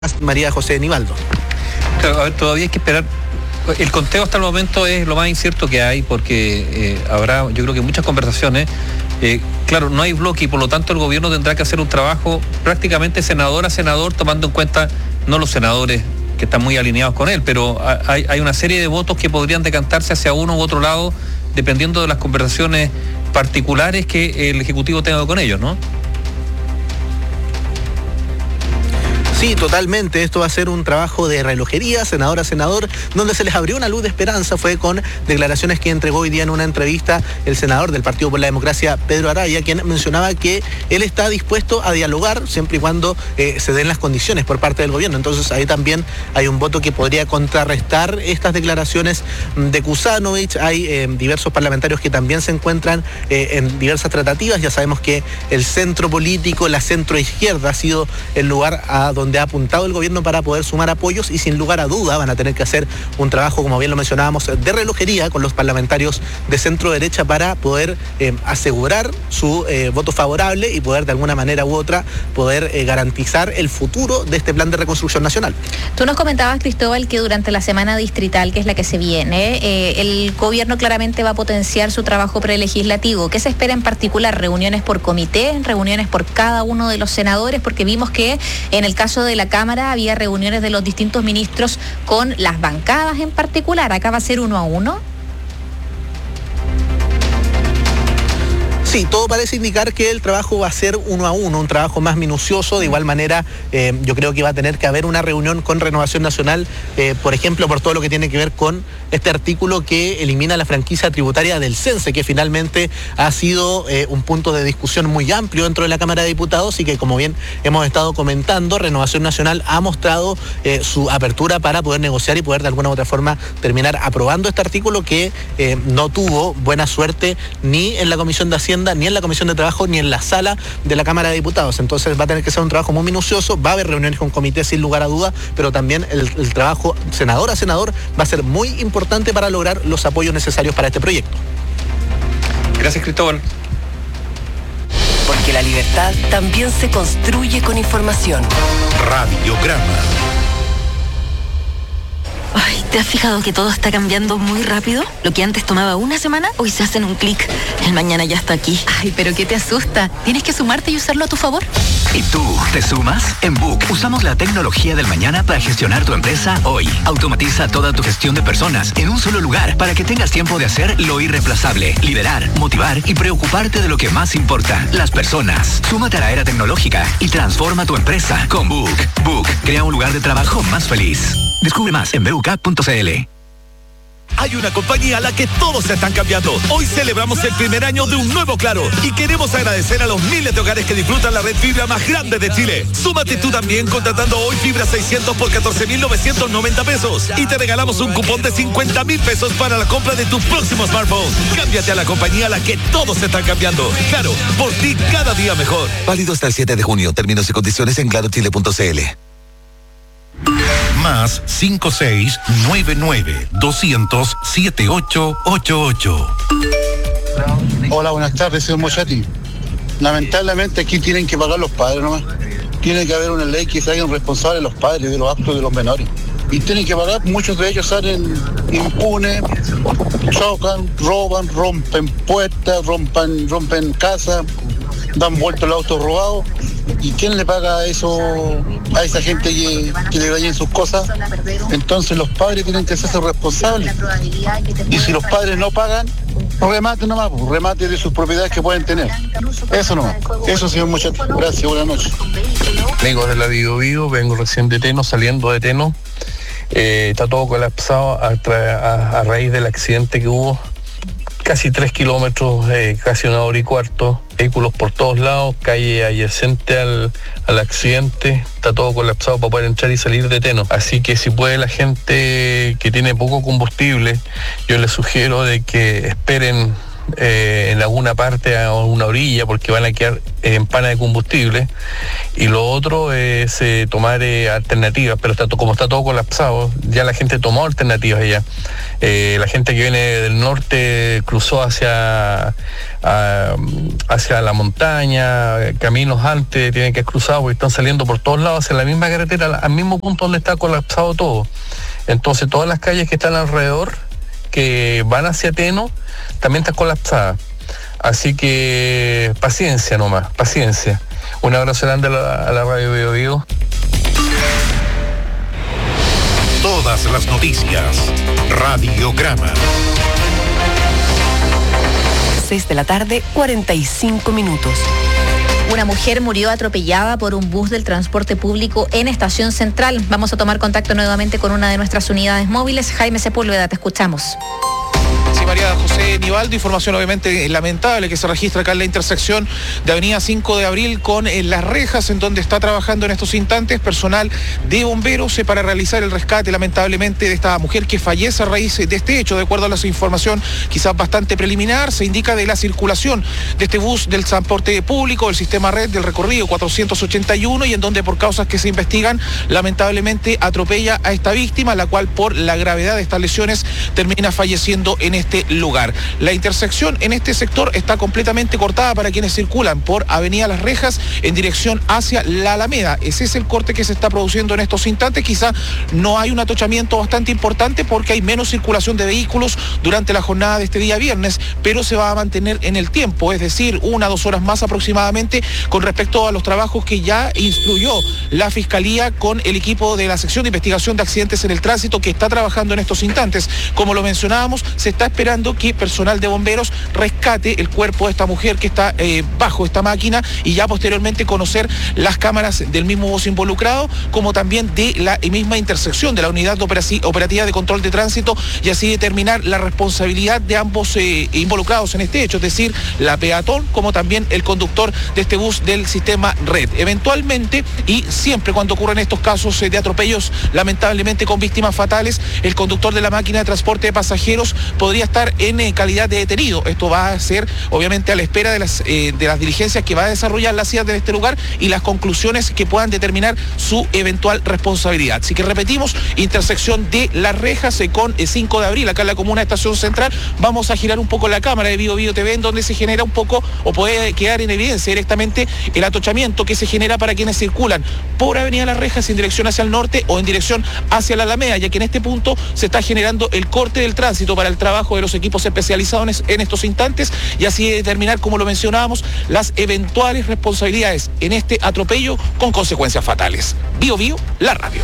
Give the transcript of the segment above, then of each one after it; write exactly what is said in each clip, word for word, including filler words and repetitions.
María José Nivaldo. Claro, a ver, todavía hay que esperar. El conteo hasta el momento es lo más incierto que hay, porque eh, habrá, yo creo que muchas conversaciones. Eh, claro, no hay bloque y por lo tanto el gobierno tendrá que hacer un trabajo prácticamente senador a senador, tomando en cuenta no los senadores que están muy alineados con él, pero hay, hay una serie de votos que podrían decantarse hacia uno u otro lado, dependiendo de las conversaciones particulares que el Ejecutivo tenga con ellos, ¿no? Sí, totalmente. Esto va a ser un trabajo de relojería, senador a senador, donde se les abrió una luz de esperanza. Fue con declaraciones que entregó hoy día en una entrevista el senador del Partido por la Democracia, Pedro Araya, quien mencionaba que él está dispuesto a dialogar siempre y cuando eh, se den las condiciones por parte del gobierno. Entonces ahí también hay un voto que podría contrarrestar estas declaraciones de Kuzanovich. Hay eh, diversos parlamentarios que también se encuentran eh, en diversas tratativas. Ya sabemos que el centro político, la centroizquierda ha sido el lugar a donde ha apuntado el gobierno para poder sumar apoyos, y sin lugar a duda van a tener que hacer un trabajo, como bien lo mencionábamos, de relojería con los parlamentarios de centro derecha para poder eh, asegurar su eh, voto favorable y poder de alguna manera u otra poder eh, garantizar el futuro de este plan de reconstrucción nacional. Tú nos comentabas, Cristóbal, que durante la semana distrital, que es la que se viene, eh, el gobierno claramente va a potenciar su trabajo prelegislativo. ¿Qué se espera en particular? ¿Reuniones por comité? ¿Reuniones por cada uno de los senadores? Porque vimos que en el caso de la Cámara había reuniones de los distintos ministros con las bancadas en particular. ¿Acá va a ser uno a uno? Sí, todo parece indicar que el trabajo va a ser uno a uno, un trabajo más minucioso. De igual manera, eh, yo creo que va a tener que haber una reunión con Renovación Nacional, eh, por ejemplo, por todo lo que tiene que ver con este artículo que elimina la franquicia tributaria del Cense, que finalmente ha sido eh, un punto de discusión muy amplio dentro de la Cámara de Diputados y que, como bien hemos estado comentando, Renovación Nacional ha mostrado eh, su apertura para poder negociar y poder de alguna u otra forma terminar aprobando este artículo que eh, no tuvo buena suerte ni en la Comisión de Hacienda, ni en la Comisión de Trabajo, ni en la sala de la Cámara de Diputados. Entonces va a tener que ser un trabajo muy minucioso, va a haber reuniones con comités sin lugar a duda, pero también el, el trabajo senador a senador va a ser muy importante para lograr los apoyos necesarios para este proyecto. Gracias, Cristóbal. Porque la libertad también se construye con información. Radiograma. Ay, ¿te has fijado que todo está cambiando muy rápido? Lo que antes tomaba una semana, hoy se hace en un clic. El mañana ya está aquí. Ay, pero ¿qué te asusta? Tienes que sumarte y usarlo a tu favor. ¿Y tú, te sumas? En Book usamos la tecnología del mañana para gestionar tu empresa hoy. Automatiza toda tu gestión de personas en un solo lugar para que tengas tiempo de hacer lo irreemplazable, liderar, motivar y preocuparte de lo que más importa, las personas. Súmate a la era tecnológica y transforma tu empresa con Book. Book crea un lugar de trabajo más feliz. Descubre más en b u c punto c l. Hay una compañía a la que todos se están cambiando. Hoy celebramos el primer año de un nuevo Claro y queremos agradecer a los miles de hogares que disfrutan la red fibra más grande de Chile. Súmate tú también contratando hoy fibra seiscientos por catorce mil novecientos noventa pesos y te regalamos un cupón de cincuenta mil pesos para la compra de tu próximo smartphone. Cámbiate a la compañía a la que todos se están cambiando. Claro, por ti cada día mejor. Válido hasta el siete de junio. Términos y condiciones en claro chile punto c l. Más cinco seis nueve nueve doscientos setenta y ocho ochenta y ocho. Hola, buenas tardes, señor Mochati. Lamentablemente aquí tienen que pagar los padres nomás. Tiene que haber una ley que se hagan responsables los padres de los actos de los menores. Y tienen que pagar, muchos de ellos salen impunes, chocan, roban, rompen puertas, rompen, rompen casas, dan vuelta el auto robado. ¿Y quién le paga eso a esa gente que, que le dañen sus cosas? Entonces los padres tienen que hacerse responsables. Y si los padres no pagan, remate nomás, remate de sus propiedades que pueden tener. Eso nomás. Eso, señor Mochati. Gracias, buenas noches. Vengo de la Bio Bio, vengo recién de Teno, saliendo de Teno. Eh, está todo colapsado a, a, a raíz del accidente que hubo. Casi tres kilómetros, eh, casi una hora y cuarto, vehículos por todos lados, calle adyacente al, al accidente, está todo colapsado para poder entrar y salir de Teno. Así que si puede la gente que tiene poco combustible, yo les sugiero de que esperen eh, en alguna parte a una orilla porque van a quedar en pana de combustible, y lo otro es eh, tomar eh, alternativas, pero está, como está todo colapsado, ya la gente tomó alternativas ya. Eh, la gente que viene del norte cruzó hacia a, hacia la montaña, caminos antes tienen que cruzar porque están saliendo por todos lados hacia la misma carretera, al mismo punto donde está colapsado todo. Entonces todas las calles que están alrededor, que van hacia Teno, también están colapsadas. Así que paciencia nomás, paciencia. Un abrazo grande a la, a la Radio Bio Bio. Todas las noticias, Radiograma. seis de la tarde, cuarenta y cinco minutos. Una mujer murió atropellada por un bus del transporte público en Estación Central. Vamos a tomar contacto nuevamente con una de nuestras unidades móviles. Jaime Sepúlveda, te escuchamos. Sí, María José Nivaldo, información obviamente lamentable que se registra acá en la intersección de Avenida cinco de abril con eh, Las Rejas, en donde está trabajando en estos instantes personal de bomberos eh, para realizar el rescate lamentablemente de esta mujer que fallece a raíz de este hecho. De acuerdo a la información quizás bastante preliminar, se indica de la circulación de este bus del transporte público, del sistema red del recorrido cuatrocientos ochenta y uno, y en donde por causas que se investigan lamentablemente atropella a esta víctima, la cual por la gravedad de estas lesiones termina falleciendo en este lugar. La intersección en este sector está completamente cortada para quienes circulan por Avenida Las Rejas en dirección hacia la Alameda. Ese es el corte que se está produciendo en estos instantes. Quizá no hay un atochamiento bastante importante porque hay menos circulación de vehículos durante la jornada de este día viernes, pero se va a mantener en el tiempo, es decir, una o dos horas más aproximadamente con respecto a los trabajos que ya instruyó la Fiscalía con el equipo de la sección de investigación de accidentes en el tránsito que está trabajando en estos instantes. Como lo mencionábamos, se está esperando que personal de bomberos rescate el cuerpo de esta mujer que está eh, bajo esta máquina, y ya posteriormente conocer las cámaras del mismo bus involucrado, como también de la misma intersección de la unidad operativa de control de tránsito, y así determinar la responsabilidad de ambos eh, involucrados en este hecho, es decir, la peatón como también el conductor de este bus del sistema red. Eventualmente, y siempre cuando ocurren estos casos eh, de atropellos lamentablemente con víctimas fatales, el conductor de la máquina de transporte de pasajeros podría estar en eh, calidad de detenido. Esto va a ser obviamente a la espera de las, eh, de las diligencias que va a desarrollar la C I A D en este lugar y las conclusiones que puedan determinar su eventual responsabilidad. Así que repetimos, intersección de Las Rejas eh, con eh, cinco de abril, acá en la comuna de Estación Central. Vamos a girar un poco la cámara de Bio Bio T V, en donde se genera un poco, o puede quedar en evidencia directamente, el atochamiento que se genera para quienes circulan por Avenida Las Rejas en dirección hacia el norte o en dirección hacia la Alameda, ya que en este punto se está generando el corte del tránsito para el trabajo de los equipos especializados en estos instantes, y así determinar, como lo mencionábamos, las eventuales responsabilidades en este atropello con consecuencias fatales. Bio Bio, la radio.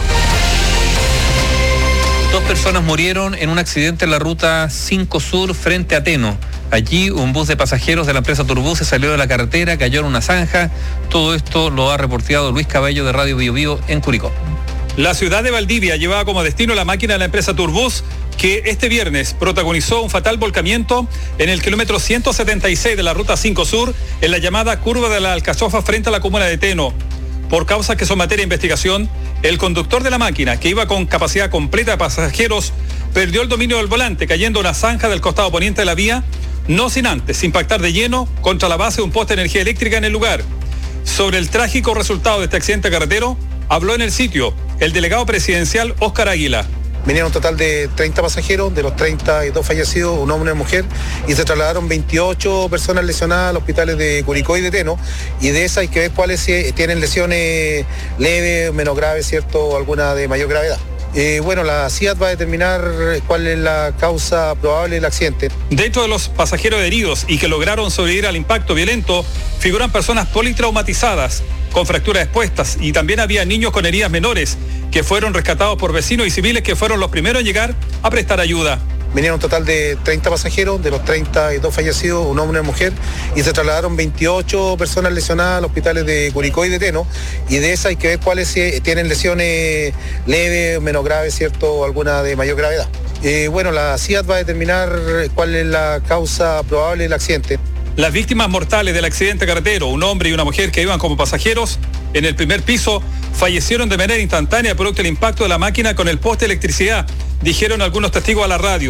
Dos personas murieron en un accidente en la ruta cinco Sur frente a Teno. Allí un bus de pasajeros de la empresa Turbus se salió de la carretera, cayó en una zanja. Todo esto lo ha reporteado Luis Cabello de Radio Bio Bio en Curicó. La ciudad de Valdivia llevaba como destino la máquina de la empresa Turbus, que este viernes protagonizó un fatal volcamiento en el kilómetro ciento setenta y seis de la ruta cinco Sur, en la llamada curva de la Alcachofa frente a la comuna de Teno. Por causas que son materia de investigación, el conductor de la máquina, que iba con capacidad completa de pasajeros, perdió el dominio del volante, cayendo en una zanja del costado poniente de la vía, no sin antes impactar de lleno contra la base de un poste de energía eléctrica en el lugar. Sobre el trágico resultado de este accidente carretero, habló en el sitio el delegado presidencial Óscar Águila. Vinieron un total de treinta pasajeros, de los treinta y dos fallecidos, un hombre y una mujer, y se trasladaron veintiocho personas lesionadas a los hospitales de Curicó y de Teno, y de esas hay que ver cuáles tienen lesiones leves, menos graves, ¿cierto?, alguna de mayor gravedad. Eh, bueno, la C I A D va a determinar cuál es la causa probable del accidente. Dentro de los pasajeros heridos y que lograron sobrevivir al impacto violento, figuran personas politraumatizadas, con fracturas expuestas, y también había niños con heridas menores que fueron rescatados por vecinos y civiles que fueron los primeros en llegar a prestar ayuda. Vinieron un total de treinta pasajeros, de los treinta y dos fallecidos, un hombre y una mujer, y se trasladaron veintiocho personas lesionadas a los hospitales de Curicó y de Teno, y de esas hay que ver cuáles tienen lesiones leves, menos graves, ¿cierto?, alguna de mayor gravedad. Eh, bueno, la C I A D va a determinar cuál es la causa probable del accidente. Las víctimas mortales del accidente carretero, un hombre y una mujer que iban como pasajeros en el primer piso, fallecieron de manera instantánea producto del impacto de la máquina con el poste de electricidad, dijeron algunos testigos a la radio.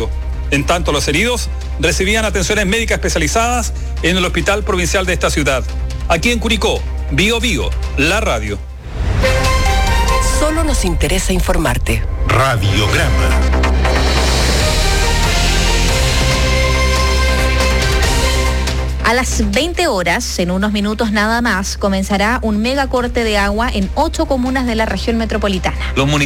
En tanto, los heridos recibían atenciones médicas especializadas en el Hospital Provincial de esta ciudad. Aquí en Curicó, Bio Bio, la radio. Solo nos interesa informarte. Radiograma. A las veinte horas, en unos minutos nada más, comenzará un mega corte de agua en ocho comunas de la región metropolitana. Los